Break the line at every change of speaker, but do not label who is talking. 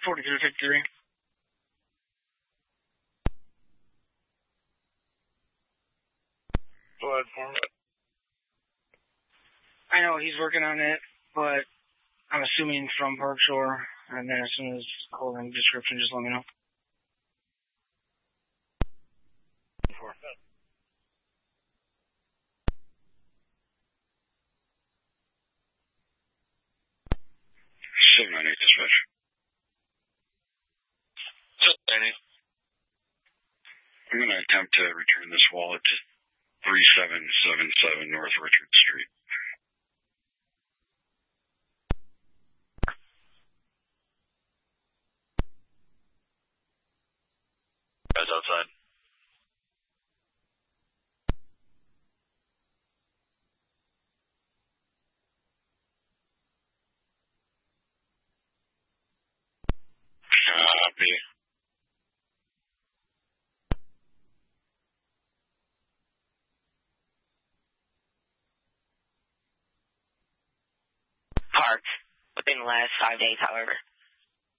4353.
Go ahead for me.
I know he's working on it, but I'm assuming from Park Shore, and then as soon as holding description, just let me know.
Dispatch. 798. I'm going to attempt to return this wallet to 3777 North Richard Street. Guys outside. Copy.
Parked within the last 5 days, however.